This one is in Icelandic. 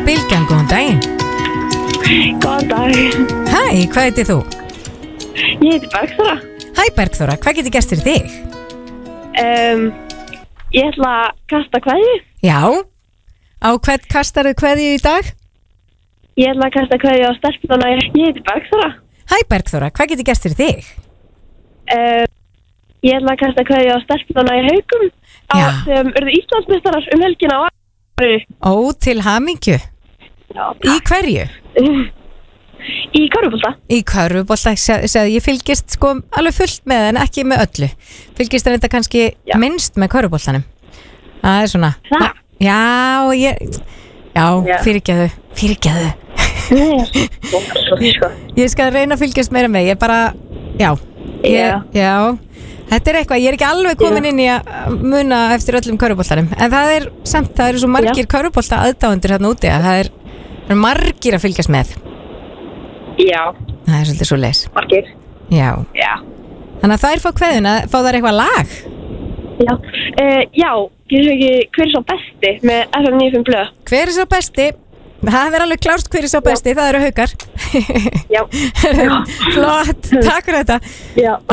Bylgjan, góðan daginn. Góðan dag. Hæ, hvað heitir þú? Ég heiti Bergþóra. Hæ Bergþóra, hvað getur gert fyrir þig? Ég ætla að kasta kveðju. Já, á hvern kastarðu kveðju í dag? Ég ætla að kasta kveðju á stelpuna. Ég heiti Bergþóra. Hæ Bergþóra, hvað getur gert fyrir þig? Ég ætla að kasta kveðju á stelpuna í Haukum. Sem urðu Íslandsmeistarar helgina á ári. Ó, til hamingju. Já. Í hverju? Í körfubolta. Í körfubolta, segði ég fylgist sko alveg fullt með en ekki með öllu. Fylgist það þetta kannski minnst með körfuboltanum. Það er svona. Það? Já, fyrirgeðu. Ég skal reyna að fylgjast meira með. Ég bara, já. Þetta er eitthvað, ég er ekki alveg komin inn í að muna eftir öllum körfuboltanum. En það er samt, það eru svo margir körfubolta aðdáendur hérna úti að það er margir að fylgjast með. Já. Það er svolítið svo leis. Margir. Já. Þannig að þær fá kveðuna, fá þær eitthvað lag? Já. Getur ekki hver er sá besti með FM 95 blöð? Hver er sá besti? Það er alveg klárst hver er sá besti, það eru Haukar. Já. Flott, takk fyrir þetta. Já.